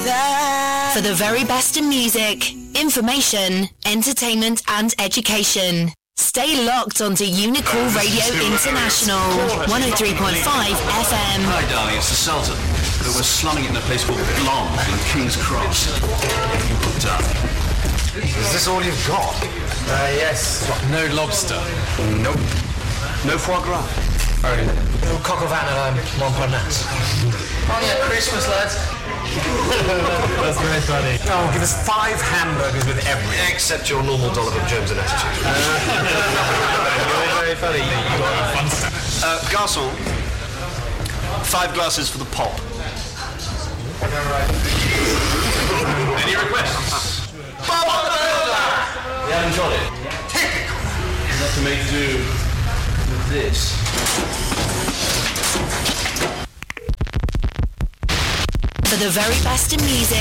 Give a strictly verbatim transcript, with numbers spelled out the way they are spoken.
For the very best in music, information, entertainment and education. Stay locked onto Unicool Radio International, one oh three point five F M. Hi darling, it's the Sultan. But we're slumming it in a place called Blonde in King's Cross. You booked up. Is this all you've got? Uh, yes. What, no lobster? Nope. No foie gras. Oh, no coq au vin and um, Montparnasse. Oh yeah, Christmas, lads. That's very funny. Oh, give us five hamburgers with everything. Except your normal dollop of germs and attitude. You're very funny. You got fun stuff. Uh, garçon. Five glasses for the pop. Any requests? Bob on the Builder! You haven't got it? You have to make do with this. For the very best in music,